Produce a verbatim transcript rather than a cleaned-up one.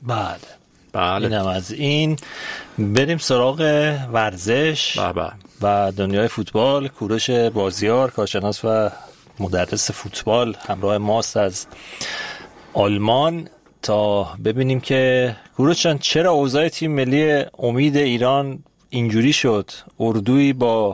بله بله. اینم از این. بریم سراغ ورزش بله. و دنیای فوتبال. کوروش بازیار، کارشناس و مدرس فوتبال، همراه ماست از آلمان تا ببینیم که کوروش جان چرا اوضاع تیم ملی امید ایران اینجوری شد. اردوی با